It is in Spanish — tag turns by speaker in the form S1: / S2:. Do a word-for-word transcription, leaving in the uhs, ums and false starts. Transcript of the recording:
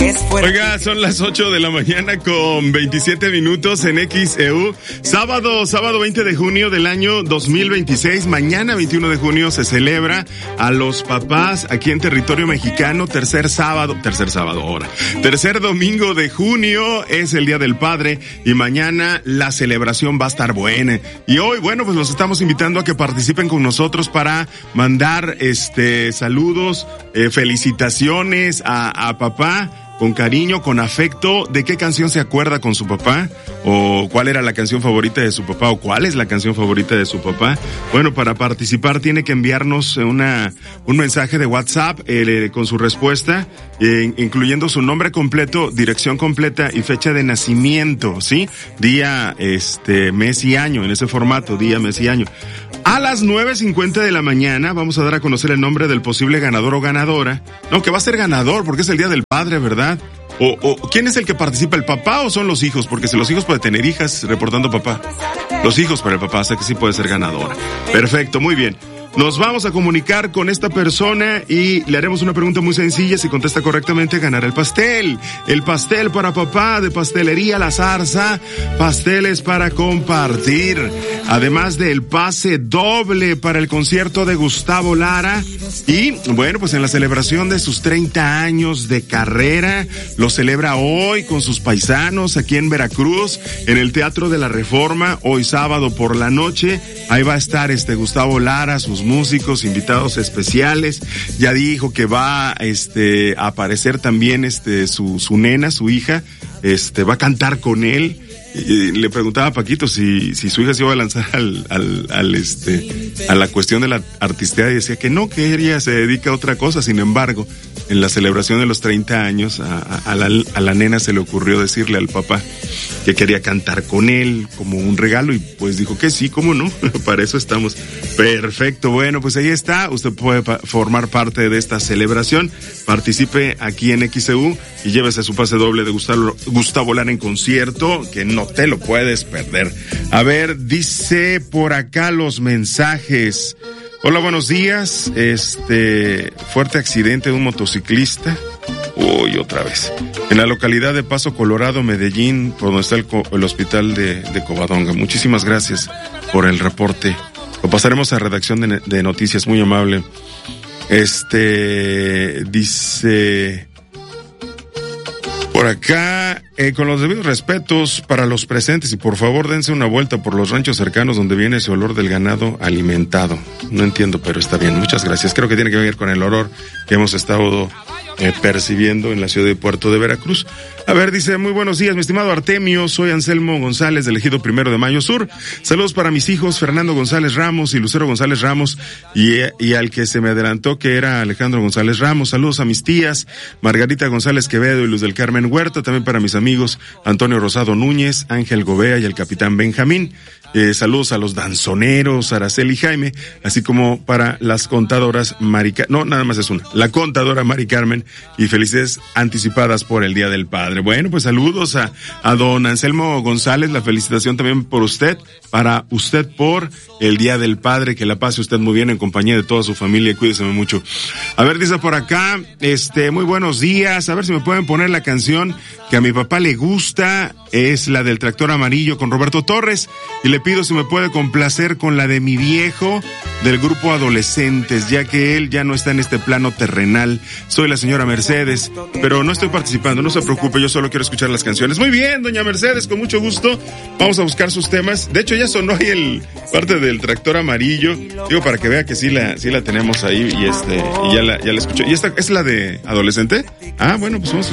S1: Oiga, son las ocho de la mañana con veintisiete minutos en X E U. Sábado, sábado veinte de junio del año dos mil veintiséis. Mañana veintiuno de junio se celebra a los papás aquí en territorio mexicano. Tercer sábado, tercer sábado ahora. Tercer domingo de junio es el Día del Padre y mañana la celebración va a estar buena. Y hoy, bueno, pues los estamos invitando a que participen con nosotros para mandar este saludos, eh, felicitaciones a, a papá. Con cariño, con afecto, ¿de qué canción se acuerda con su papá? ¿O cuál era la canción favorita de su papá? ¿O cuál es la canción favorita de su papá? Bueno, para participar tiene que enviarnos una un mensaje de WhatsApp eh, con su respuesta, eh, incluyendo su nombre completo, dirección completa y fecha de nacimiento, ¿sí? Día, este, mes y año, en ese formato, día, mes y año. A las nueve cincuenta de la mañana vamos a dar a conocer el nombre del posible ganador o ganadora. No, que va a ser ganador porque es el Día del Padre, ¿verdad? O, o ¿quién es el que participa? ¿El papá o son los hijos? Porque si los hijos pueden tener hijas reportando papá. Los hijos para el papá, o sea que sí puede ser ganadora. Perfecto, muy bien. Nos vamos a comunicar con esta persona y le haremos una pregunta muy sencilla. Si contesta correctamente, ganará el pastel. El pastel para papá de Pastelería La Zarza. Pasteles para compartir. Además del pase doble para el concierto de Gustavo Lara. Y, bueno, pues en la celebración de sus treinta años de carrera, lo celebra hoy con sus paisanos aquí en Veracruz, en el Teatro de la Reforma, hoy sábado por la noche. Ahí va a estar este Gustavo Lara, sus músicos, invitados especiales. Ya dijo que va este a aparecer también este su su nena, su hija, este va a cantar con él. Y le preguntaba a Paquito si si su hija se iba a lanzar al al al este a la cuestión de la artisteada y decía que no, que ella se dedica a otra cosa. Sin embargo, en la celebración de los treinta años a, a, a la a la nena se le ocurrió decirle al papá que quería cantar con él como un regalo y pues dijo que sí, cómo no, para eso estamos. Perfecto, bueno, pues ahí está, usted puede pa- formar parte de esta celebración, participe aquí en X E U y llévese su pase doble de Gustavo, Gustavo Lara en concierto, que no te lo puedes perder. A ver, dice por acá los mensajes. Hola, buenos días, este, fuerte accidente de un motociclista. Uy, otra vez. En la localidad de Paso Colorado, Medellín, por donde está el, co- el hospital de, de Covadonga. Muchísimas gracias por el reporte. Lo pasaremos a redacción de, de noticias, muy amable. Este, dice por acá, eh, con los debidos respetos para los presentes y por favor dense una vuelta por los ranchos cercanos donde viene ese olor del ganado alimentado. No entiendo, pero está bien. Muchas gracias. Creo que tiene que ver con el olor que hemos estado Eh, percibiendo en la ciudad de Puerto de Veracruz. A ver, dice, muy buenos días, mi estimado Artemio, soy Anselmo González del Ejido Primero de Mayo Sur. Saludos para mis hijos Fernando González Ramos y Lucero González Ramos y, y al que se me adelantó que era Alejandro González Ramos. Saludos a mis tías Margarita González Quevedo y Luz del Carmen Huerta, también para mis amigos Antonio Rosado Núñez, Ángel Gobea y el capitán Benjamín. Eh, saludos a los danzoneros, Araceli y Jaime, así como para las contadoras Mari Car- no, nada más es una, la contadora Mari Carmen, y felicidades anticipadas por el Día del Padre. Bueno, pues saludos a, a don Anselmo González, la felicitación también por usted, para usted por el Día del Padre, que la pase usted muy bien en compañía de toda su familia y cuídese mucho. A ver, dice por acá, este, muy buenos días, a ver si me pueden poner la canción que a mi papá le gusta, es la del Tractor Amarillo con Roberto Torres, y le pido si me puede complacer con la de Mi Viejo del grupo Adolescentes, ya que él ya no está en este plano terrenal. Soy la señora Mercedes, pero no estoy participando, no se preocupe, yo solo quiero escuchar las canciones. Muy bien, doña Mercedes, con mucho gusto, vamos a buscar sus temas. De hecho, ya sonó ahí el parte del Tractor Amarillo, digo, para que vea que sí la, sí la tenemos ahí, y este, y ya la, ya la escuché. ¿Y esta es la de Adolescente? Ah, bueno, pues vamos a